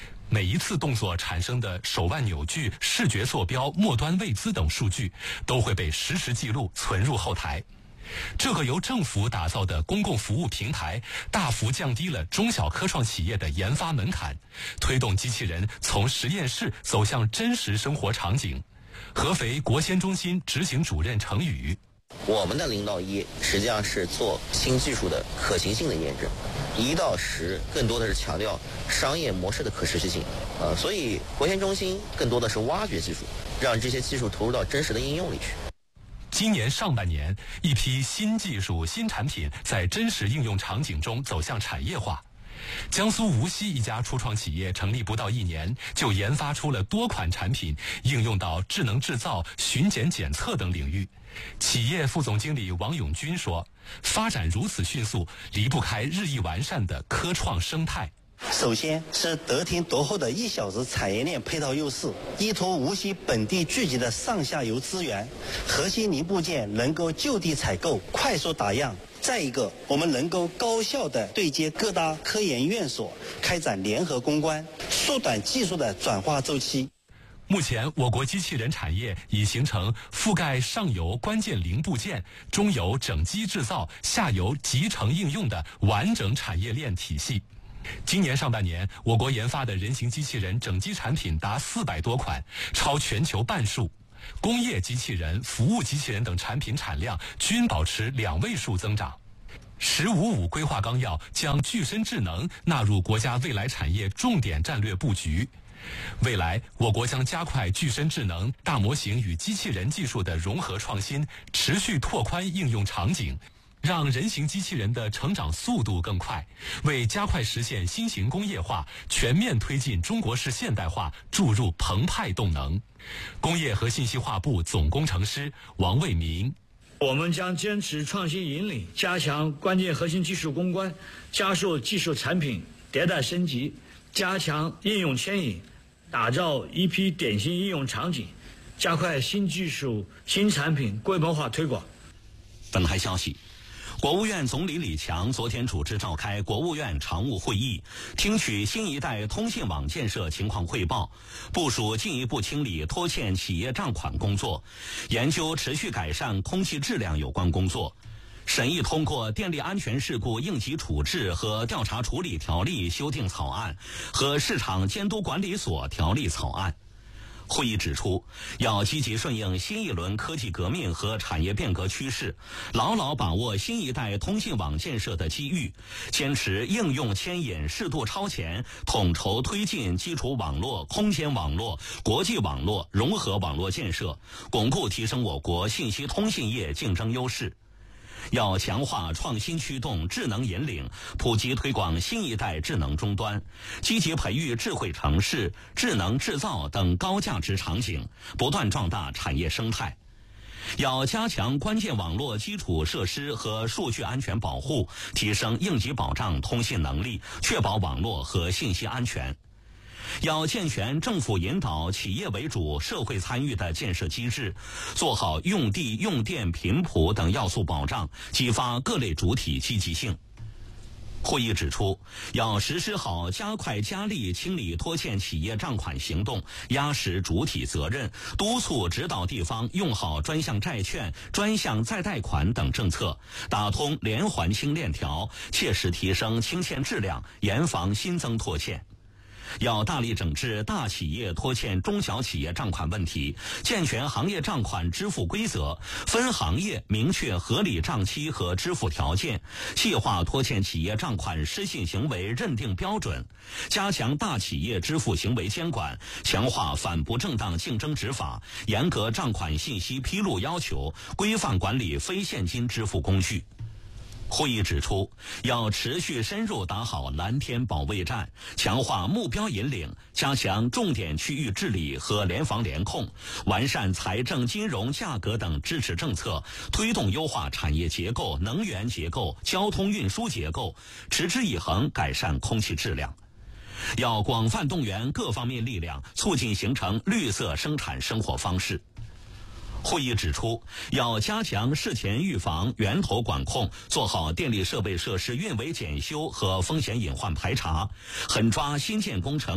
每一次动作产生的手腕扭矩、视觉坐标、末端位姿等数据都会被实时记录存入后台。这个由政府打造的公共服务平台，大幅降低了中小科创企业的研发门槛，推动机器人从实验室走向真实生活场景。合肥国先中心执行主任程宇： 我们的0到1实际上是做新技术的可行性的验证，1到10更多的是强调商业模式的可持续性。所以国先中心更多的是挖掘技术，让这些技术投入到真实的应用里去。 今年上半年，一批新技术、新产品在真实应用场景中走向产业化。江苏无锡一家初创企业成立不到1年，就研发出了多款产品，应用到智能制造、巡检检测等领域。企业副总经理王永军说：“发展如此迅速，离不开日益完善的科创生态。 首先是得天独厚的1小时产业链配套优势，依托无锡本地聚集的上下游资源，核心零部件能够就地采购，快速打样。再一个，我们能够高效地对接各大科研院所，开展联合攻关，缩短技术的转化周期。” 目前，我国机器人产业已形成覆盖上游关键零部件、中游整机制造、下游集成应用的完整产业链体系。今年上半年，我国研发的人形机器人整机产品达400多款，超全球半数。工业机器人、服务机器人等产品产量均保持2位数增长。“15+5”规划纲要将具身智能纳入国家未来产业重点战略布局。未来，我国将加快具身智能、大模型与机器人技术的融合创新，持续拓宽应用场景，让人形机器人的成长速度更快，为加快实现新型工业化、全面推进中国式现代化注入澎湃动能。工业和信息化部总工程师王卫民： 我们将坚持创新引领，加强关键核心技术攻关，加速技术产品迭代升级，加强应用牵引，打造一批典型应用场景，加快新技术、新产品规模化推广。 本台消息，国务院总理李强昨天主持召开国务院常务会议，听取新一代通信网建设情况汇报，部署进一步清理拖欠企业账款工作，研究持续改善空气质量有关工作，审议通过《电力安全事故应急处置和调查处理条例》修订草案和《市场监督管理所条例》草案。会议指出，要积极顺应新一轮科技革命和产业变革趋势，牢牢把握新一代通信网建设的机遇，坚持应用牵引、适度超前，统筹推进基础网络、空间网络、国际网络、融合网络建设，巩固提升我国信息通信业竞争优势。要强化创新驱动、智能引领，普及推广新一代智能终端，积极培育智慧城市、智能制造等高价值场景，不断壮大产业生态。要加强关键网络基础设施和数据安全保护，提升应急保障通信能力，确保网络和信息安全。要健全政府引导、企业为主、社会参与的建设机制，做好用地、用电、频谱等要素保障，激发各类主体积极性。会议指出，要实施好加快加力清理拖欠企业账款行动，压实主体责任，督促指导地方用好专项债券、专项再贷款等政策，打通连环清链条，切实提升清欠质量，严防新增拖欠。要大力整治大企业拖欠中小企业账款问题，健全行业账款支付规则，分行业明确合理账期和支付条件，细化拖欠企业账款失信行为认定标准，加强大企业支付行为监管，强化反不正当竞争执法，严格账款信息披露要求，规范管理非现金支付工具。会议指出，要持续深入打好蓝天保卫战，强化目标引领，加强重点区域治理和联防联控，完善财政、金融、价格等支持政策，推动优化产业结构、能源结构、交通运输结构，持之以恒改善空气质量。要广泛动员各方面力量，促进形成绿色生产生活方式。会议指出，要加强事前预防、源头管控，做好电力设备设施运维检修和风险隐患排查，狠抓新建工程